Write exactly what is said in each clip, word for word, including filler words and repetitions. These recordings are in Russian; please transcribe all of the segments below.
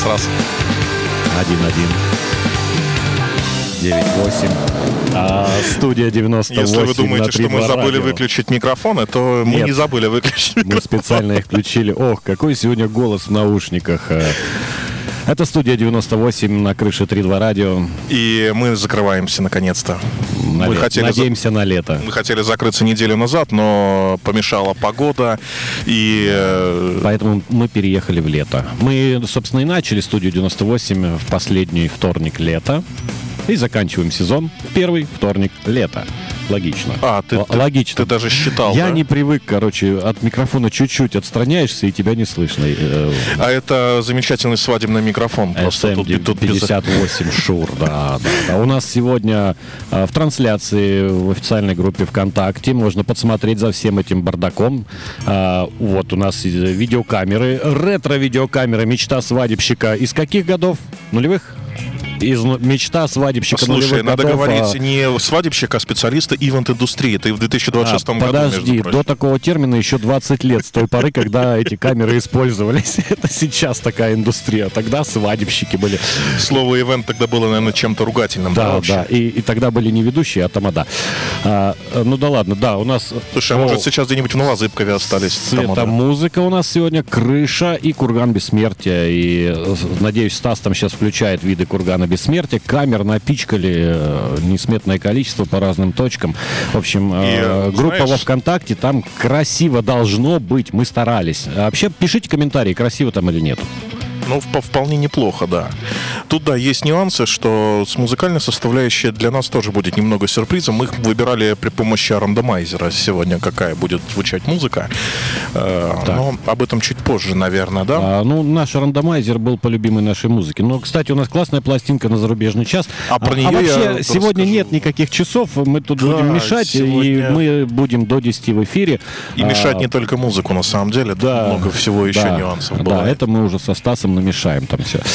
Раз-раз. Один-один. девять восемь. А студия девяносто восемь. Если вы думаете, что мы забыли радио. выключить микрофоны, то мы Нет. не забыли выключить микрофоны. Мы специально их включили. Ох, какой сегодня голос в наушниках. Это студия девяносто восемь на крыше три два радио. И мы закрываемся наконец-то. На мы лет. хотели Надеемся за... на лето. Мы хотели закрыться неделю назад, но помешала погода. И... Поэтому мы переехали в лето. Мы, собственно, и начали студию девяносто восемь в последний вторник лета. И заканчиваем сезон в первый вторник лета. Логично. А, ты, Л- ты, Логично. ты даже считал, Я да? не привык, короче, от микрофона чуть-чуть отстраняешься, и тебя не слышно. А это замечательный свадебный микрофон. эс эм пятьдесят восемь Шур, да, да, да. У нас сегодня а, в трансляции в официальной группе ВКонтакте можно подсмотреть за всем этим бардаком. А, вот у нас видеокамеры, ретро-видеокамера «Мечта свадебщика». Из каких годов? Нулевых? Из мечта свадебщика Слушай, нулевых надо годов, говорить а... не свадебщика, а специалиста ивент-индустрии. Ты в две тысячи двадцать шестом а, году, подожди, между прочим. до такого термина еще двадцать лет, с той поры, когда эти камеры использовались. Это сейчас такая индустрия. Тогда свадебщики были. Слово «ивент» тогда было, наверное, чем-то ругательным. Да, вообще. да. И, и тогда были не ведущие, а тамада. А, ну да ладно, да, у нас... Слушай, а О, может сейчас где-нибудь в Новозыбкове остались? Светомузыка у нас сегодня, крыша и курган бессмертия. И, э, надеюсь, Стас там сейчас включает виды кургана бессмертия. Камер напичкали э, несметное количество по разным точкам. В общем, э, И, группа знаешь... во ВКонтакте, там красиво должно быть. Мы старались. А вообще, пишите комментарии, красиво там или нет. Ну, вп- вполне неплохо, да. Тут, да, есть нюансы, что с музыкальной составляющей для нас тоже будет немного сюрпризом. Мы их выбирали при помощи рандомайзера сегодня, какая будет звучать музыка. Э, но об этом чуть позже, наверное, да? А, ну, наш рандомайзер был по любимой нашей музыке. Но, кстати, у нас классная пластинка на зарубежный час. А про а, нее а вообще, я сегодня расскажу. нет никаких часов. Мы тут Да, будем мешать, сегодня... и мы будем до десяти в эфире. И мешать не только музыку, на самом деле. Да, Много всего еще да, нюансов да, бывает. это мы уже со Стасом намешаем там все.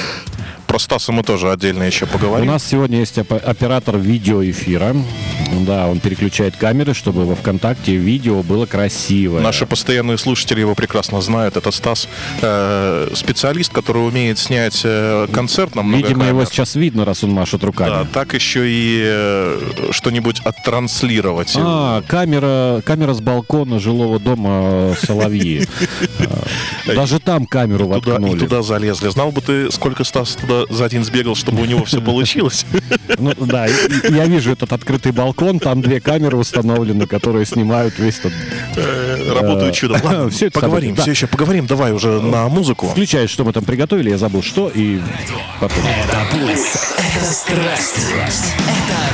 Про Стаса мы тоже отдельно еще У поговорим. нас сегодня есть оп- оператор видеоэфира. Да, он переключает камеры, чтобы во ВКонтакте видео было красивое. Наши постоянные слушатели его прекрасно знают. Это Стас, э, специалист, который умеет снять э, концерт на много Видимо, его камер. сейчас видно, раз он машет руками. Да, так еще и э, что-нибудь оттранслировать. А, камера, камера с балкона жилого дома Соловьи. Даже там камеру Туда, и воткнули. туда залезли. Знал бы ты, сколько Стас туда за день сбегал, чтобы у него все получилось? Ну, да, и- и я вижу этот открытый балкон, там две камеры установлены, которые снимают весь этот... Работают чудо. Ладно, Всё это поговорим, событие, все еще поговорим. Давай уже на музыку. Включаешь, что мы там приготовили, я забыл что, и потом. Это пульс, это страсть, это